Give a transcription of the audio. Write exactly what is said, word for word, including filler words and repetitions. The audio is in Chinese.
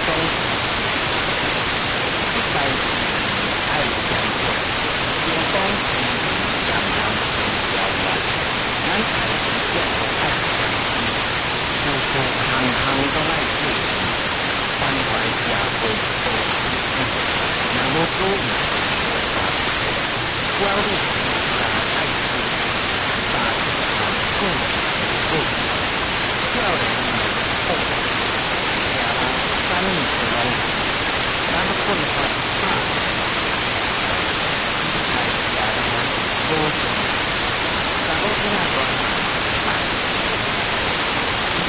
在爱相过，成功常常交换，咱爱是这爱相知，事事行行都爱注意，关怀社会多行善，若无注意，我你也爱注意，大事行过过，少年好，行人三年long。咱们困法怕，爱家人多。